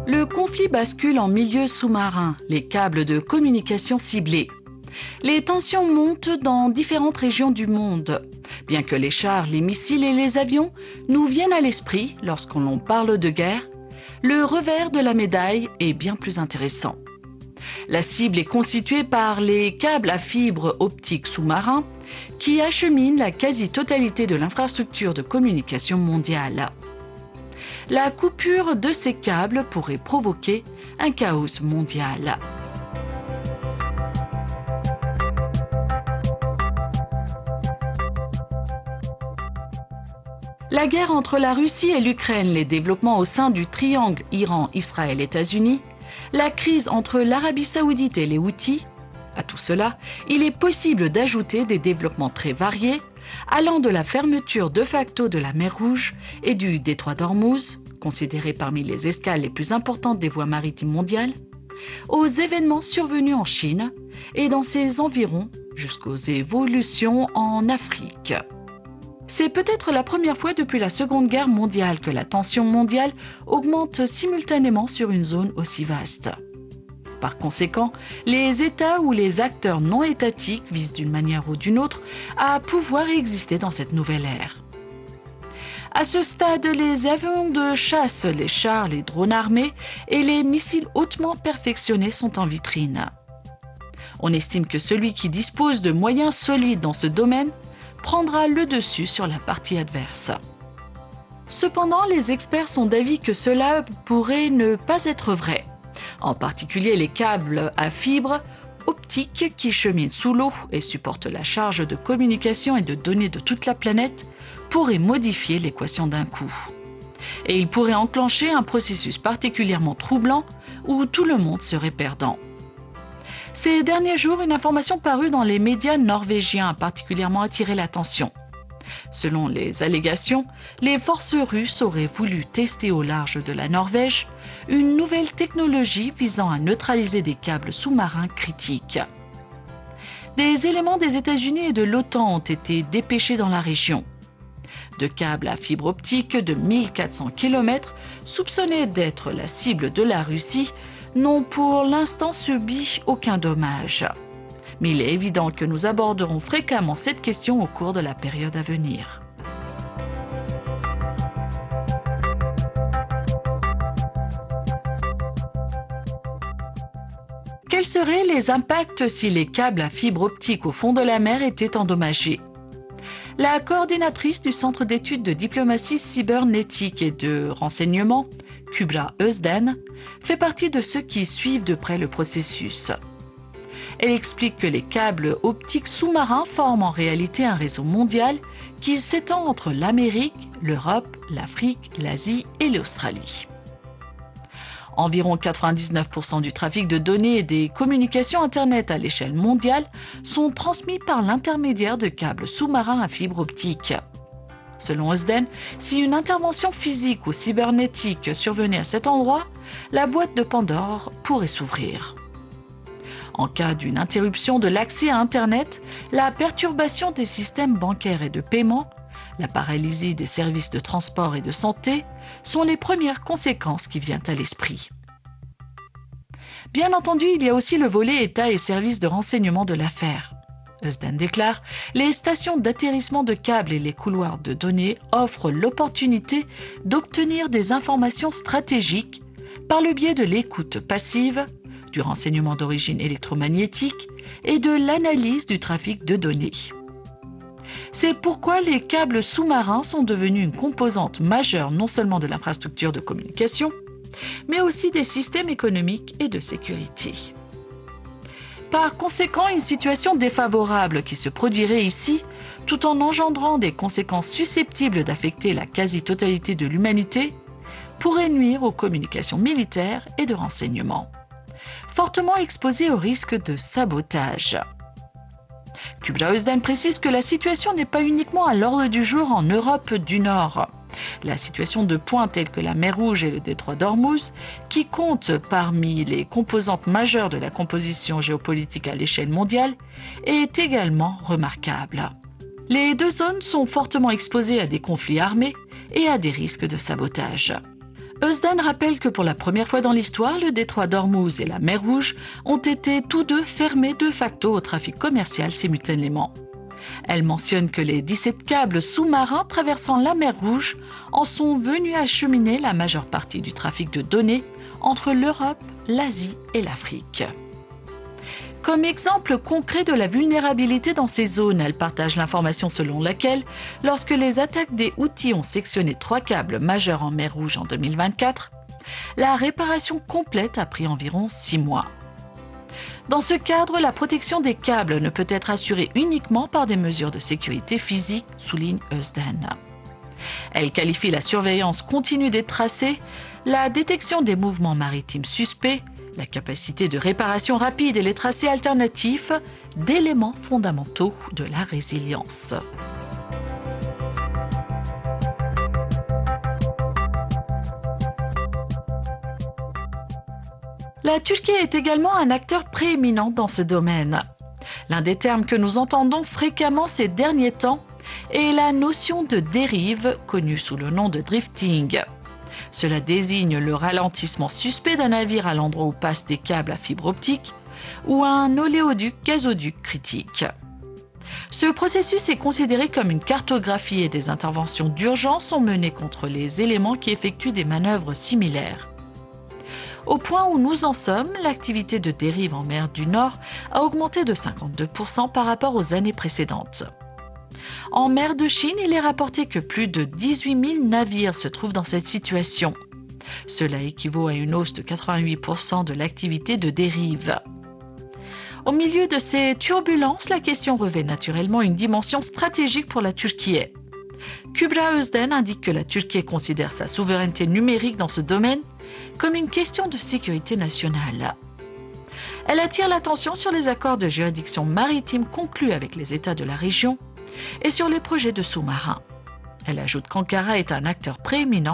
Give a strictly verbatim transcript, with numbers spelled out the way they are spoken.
Le conflit bascule en milieu sous-marin, les câbles de communication ciblés. Les tensions montent dans différentes régions du monde, bien que les chars, les missiles et les avions nous viennent à l'esprit lorsqu'on l'on parle de guerre. Le revers de la médaille est bien plus intéressant. La cible est constituée par les câbles à fibre optique sous-marins qui acheminent la quasi-totalité de l'infrastructure de communication mondiale. La coupure de ces câbles pourrait provoquer un chaos mondial. La guerre entre la Russie et l'Ukraine, les développements au sein du triangle Iran-Israël-États-Unis, la crise entre l'Arabie saoudite et les Houthis, à tout cela, il est possible d'ajouter des développements très variés, allant de la fermeture de facto de la mer Rouge et du détroit d'Ormuz, considéré parmi les escales les plus importantes des voies maritimes mondiales, aux événements survenus en Chine et dans ses environs jusqu'aux évolutions en Afrique. C'est peut-être la première fois depuis la Seconde Guerre mondiale que la tension mondiale augmente simultanément sur une zone aussi vaste. Par conséquent, les États ou les acteurs non étatiques visent d'une manière ou d'une autre à pouvoir exister dans cette nouvelle ère. À ce stade, les avions de chasse, les chars, les drones armés et les missiles hautement perfectionnés sont en vitrine. On estime que celui qui dispose de moyens solides dans ce domaine prendra le dessus sur la partie adverse. Cependant, les experts sont d'avis que cela pourrait ne pas être vrai. En particulier les câbles à fibre optique qui cheminent sous l'eau et supportent la charge de communication et de données de toute la planète pourraient modifier l'équation d'un coup. Et ils pourraient enclencher un processus particulièrement troublant où tout le monde serait perdant. Ces derniers jours, une information parue dans les médias norvégiens a particulièrement attiré l'attention. Selon les allégations, les forces russes auraient voulu tester au large de la Norvège une nouvelle technologie visant à neutraliser des câbles sous-marins critiques. Des éléments des États-Unis et de l'OTAN ont été dépêchés dans la région. De câbles à fibre optique de mille quatre cents kilomètres, soupçonnés d'être la cible de la Russie, n'ont pour l'instant subi aucun dommage. Mais il est évident que nous aborderons fréquemment cette question au cours de la période à venir. Quels seraient les impacts si les câbles à fibre optique au fond de la mer étaient endommagés ? La coordinatrice du Centre d'études de diplomatie cybernétique et de renseignement, Kübra Özden, fait partie de ceux qui suivent de près le processus. Elle explique que les câbles optiques sous-marins forment en réalité un réseau mondial qui s'étend entre l'Amérique, l'Europe, l'Afrique, l'Asie et l'Australie. Environ quatre-vingt-dix-neuf pour cent du trafic de données et des communications Internet à l'échelle mondiale sont transmis par l'intermédiaire de câbles sous-marins à fibre optique. Selon Özden, si une intervention physique ou cybernétique survenait à cet endroit, la boîte de Pandore pourrait s'ouvrir. En cas d'une interruption de l'accès à Internet, la perturbation des systèmes bancaires et de paiement, la paralysie des services de transport et de santé sont les premières conséquences qui viennent à l'esprit. Bien entendu, il y a aussi le volet État et services de renseignement de l'affaire. Özden déclare « Les stations d'atterrissement de câbles et les couloirs de données offrent l'opportunité d'obtenir des informations stratégiques par le biais de l'écoute passive, du renseignement d'origine électromagnétique et de l'analyse du trafic de données. C'est pourquoi les câbles sous-marins sont devenus une composante majeure non seulement de l'infrastructure de communication, mais aussi des systèmes économiques et de sécurité. Par conséquent, une situation défavorable qui se produirait ici, tout en engendrant des conséquences susceptibles d'affecter la quasi-totalité de l'humanité, pourrait nuire aux communications militaires et de renseignement, fortement exposées au risque de sabotage. Kübra Özden précise que la situation n'est pas uniquement à l'ordre du jour en Europe du Nord. La situation de points telles que la mer Rouge et le détroit d'Ormuz, qui comptent parmi les composantes majeures de la composition géopolitique à l'échelle mondiale, est également remarquable. Les deux zones sont fortement exposées à des conflits armés et à des risques de sabotage. Özden rappelle que pour la première fois dans l'histoire, le détroit d'Ormuz et la mer Rouge ont été tous deux fermés de facto au trafic commercial simultanément. Elle mentionne que les dix-sept câbles sous-marins traversant la mer Rouge en sont venus acheminer la majeure partie du trafic de données entre l'Europe, l'Asie et l'Afrique. Comme exemple concret de la vulnérabilité dans ces zones, elle partage l'information selon laquelle, lorsque les attaques des Houthis ont sectionné trois câbles majeurs en mer Rouge en deux mille vingt-quatre, la réparation complète a pris environ six mois. Dans ce cadre, la protection des câbles ne peut être assurée uniquement par des mesures de sécurité physique, souligne Özden. Elle qualifie la surveillance continue des tracés, la détection des mouvements maritimes suspects, la capacité de réparation rapide et les tracés alternatifs d'éléments fondamentaux de la résilience. La Turquie est également un acteur prééminent dans ce domaine. L'un des termes que nous entendons fréquemment ces derniers temps est la notion de dérive, connue sous le nom de drifting. Cela désigne le ralentissement suspect d'un navire à l'endroit où passent des câbles à fibre optique ou un oléoduc-gazoduc critique. Ce processus est considéré comme une cartographie et des interventions d'urgence sont menées contre les éléments qui effectuent des manœuvres similaires. Au point où nous en sommes, l'activité de dérive en mer du Nord a augmenté de cinquante-deux pour cent par rapport aux années précédentes. En mer de Chine, il est rapporté que plus de dix-huit mille navires se trouvent dans cette situation. Cela équivaut à une hausse de quatre-vingt-huit pour cent de l'activité de dérive. Au milieu de ces turbulences, la question revêt naturellement une dimension stratégique pour la Turquie. Kübra Özden indique que la Turquie considère sa souveraineté numérique dans ce domaine comme une question de sécurité nationale. Elle attire l'attention sur les accords de juridiction maritime conclus avec les États de la région et sur les projets de sous-marins. Elle ajoute qu'Ankara est un acteur prééminent